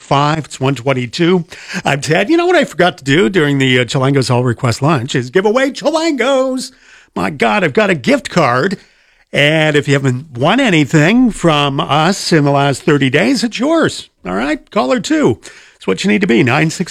888-848-9585. It's 122. I'm Ted. You know what I forgot to do during the Chilangos All Request Lunch is give away Chilangos. My God, I've got a gift card. And if you haven't won anything from us in the last 30 days, it's yours. All right? Caller 2. It's what you need to be.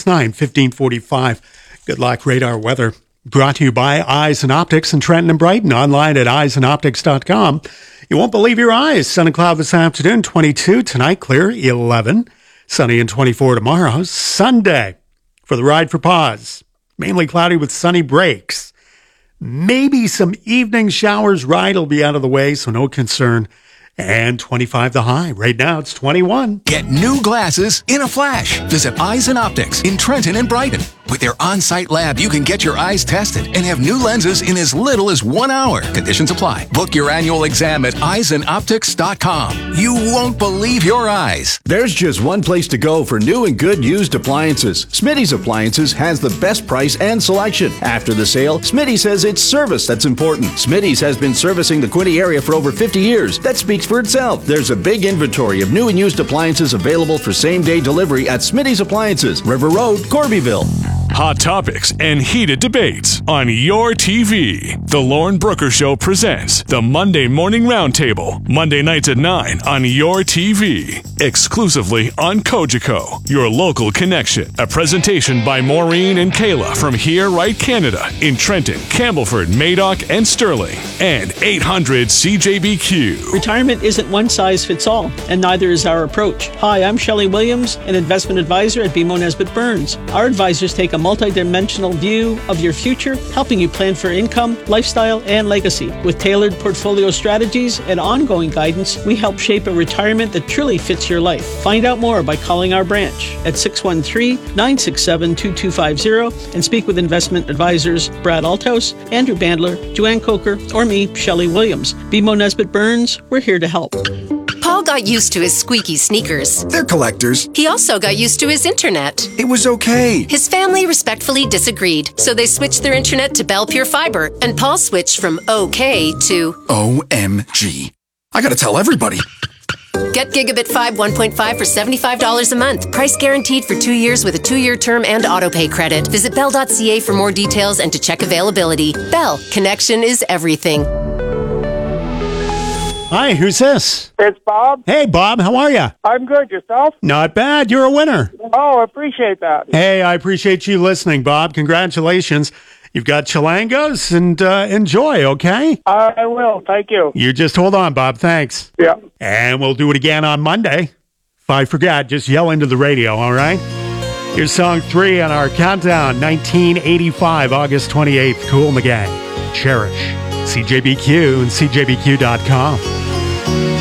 969-1545. Good luck. Radar weather. Brought to you by Eyes and Optics in Trenton and Brighton. Online at eyesandoptics.com. You won't believe your eyes. Sun and cloud this afternoon, 22. Tonight, clear, 11. Sunny and 24 tomorrow. Sunday for the ride for pause. Mainly cloudy with sunny breaks. Maybe some evening showers. Ride will be out of the way, so no concern. And 25 the high. Right now, it's 21. Get new glasses in a flash. Visit Eyes and Optics in Trenton and Brighton. With their on-site lab, you can get your eyes tested and have new lenses in as little as 1 hour. Conditions apply. Book your annual exam at eyesandoptics.com. You won't believe your eyes. There's just one place to go for new and good used appliances. Smitty's Appliances has the best price and selection. After the sale, Smitty says it's service that's important. Smitty's has been servicing the Quinte area for over 50 years. That speaks for itself. There's a big inventory of new and used appliances available for same-day delivery at Smitty's Appliances, River Road, Corbyville. Hot topics and heated debates on your TV. The Lauren Brooker Show presents the Monday Morning Roundtable. Monday nights at 9 on your TV. Exclusively on Cogeco, your local connection. A presentation by Maureen and Kayla from Here Right Canada in Trenton, Campbellford, Madoc, and Sterling. And 800 CJBQ. Retirement isn't one size fits all, and neither is our approach. Hi, I'm Shelley Williams, an investment advisor at BMO Nesbitt Burns. Our advisors take a multi-dimensional view of your future, helping you plan for income, lifestyle, and legacy. With tailored portfolio strategies and ongoing guidance, we help shape a retirement that truly fits your life. Find out more by calling our branch at 613-967-2250 and speak with investment advisors Brad Althouse, Andrew Bandler, Joanne Coker, or me, Shelley Williams. BMO Nesbitt Burns, we're here to help. Paul got used to his squeaky sneakers. They're collectors. He also got used to his internet. It was okay. His family respectfully disagreed, so they switched their internet to Bell Pure Fiber, and Paul switched from okay to OMG. I gotta tell everybody. Get Gigabit 5 1.5 for $75 a month. Price guaranteed for 2 years with a 2-year term and autopay credit. Visit bell.ca for more details and to check availability. Bell, connection is everything. Hi, who's this? It's Bob. Hey, Bob, how are you? I'm good. Yourself? Not bad. You're a winner. Oh, I appreciate that. Hey, I appreciate you listening, Bob. Congratulations. You've got Chilangos, and enjoy, okay? I will. Thank you. You just hold on, Bob. Thanks. Yeah. And we'll do it again on Monday. If I forget, just yell into the radio, all right? Here's song 3 on our countdown, 1985, August 28th. Kool and the Gang. Cherish. CJBQ and CJBQ.com.